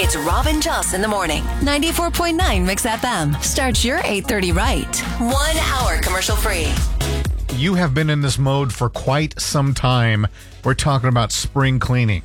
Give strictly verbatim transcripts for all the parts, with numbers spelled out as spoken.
It's Rob and Joss in the morning. ninety-four point nine Mix F M. Start your eight thirty right. One hour commercial free. You have been in this mode for quite some time. We're talking about spring cleaning.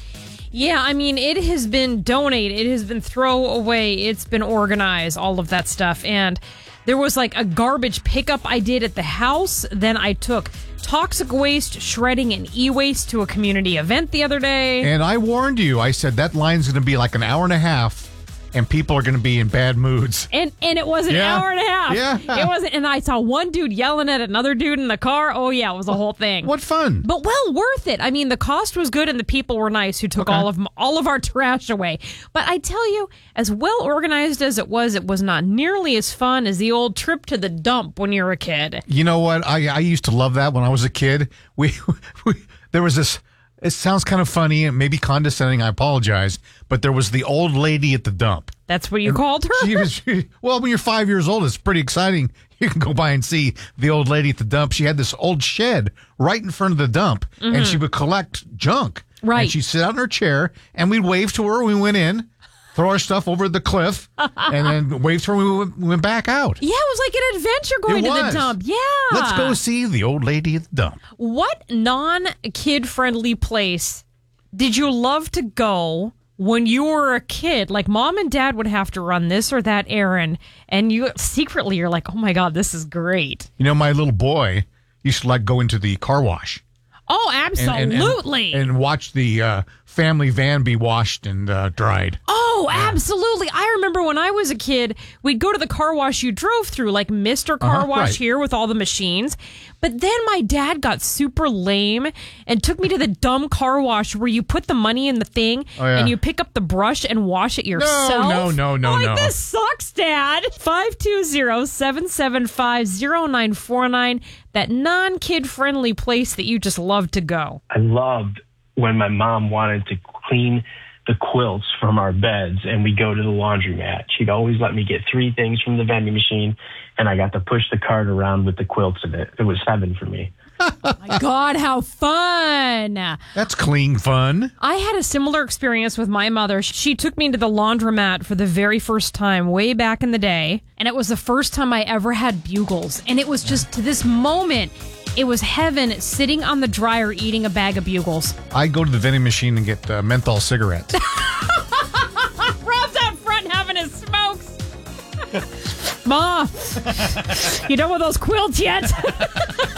Yeah, I mean, it has been donated. It has been throw away. It's been organized, all of that stuff. And there was like a garbage pickup I did at the house. Then I took toxic waste, shredding, and e-waste to a community event the other day. And I warned you. I said that line's going to be like an hour and a half, and people are going to be in bad moods. And and it was an Yeah. hour and a half. Yeah. It wasn't. And I saw one dude yelling at another dude in the car. Oh, yeah, it was a whole thing. What fun. But well worth it. I mean, the cost was good and the people were nice who took Okay. all of all of our trash away. But I tell you, as well organized as it was, it was not nearly as fun as the old trip to the dump when you were a kid. You know what? I, I used to love that when I was a kid. We, we there was this, it sounds kind of funny and maybe condescending. I apologize. But there was the old lady at the dump. That's what you called her? She was, she, well, when you're five years old, it's pretty exciting. You can go by and see the old lady at the dump. She had this old shed right in front of the dump, mm-hmm. and she would collect junk. Right. And she'd sit out in her chair, and we'd wave to her when we went in, throw our stuff over the cliff, and then wave to her when we went, we went back out. Yeah, it was like an adventure going It to was. the dump. Yeah. Let's go see the old lady at the dump. What non-kid friendly place did you love to go when you were a kid? Like, mom and dad would have to run this or that errand, and you secretly you're like, oh my God, this is great. You know, my little boy used to like go into the car wash. Oh, and- and- and- absolutely. And, watch the uh, family van be washed and uh, dried. Oh, absolutely. I remember when I was a kid, we'd go to the car wash you drove through, like Mister Car Uh-huh, Wash right. here with all the machines. But then my dad got super lame and took me to the dumb car wash where you put the money in the thing Oh, yeah. and you pick up the brush and wash it yourself. no, no, no, I'm like, no. this sucks, Dad. five two zero, seven seven five, zero nine four nine. That non-kid friendly place that you just love to go. I loved when my mom wanted to clean the quilts from our beds and we go to the laundromat. She'd always let me get three things from the vending machine, and I got to push the cart around with the quilts in it. It was heaven for me. My God, how fun. That's clean fun. I had a similar experience with my mother. She took me to the laundromat for the very first time way back in the day. And it was the first time I ever had Bugles. And it was just to this moment, it was heaven sitting on the dryer eating a bag of Bugles. I go to the vending machine and get uh, menthol cigarettes. Rob's out front having his smokes. Ma, you done with those quilts yet?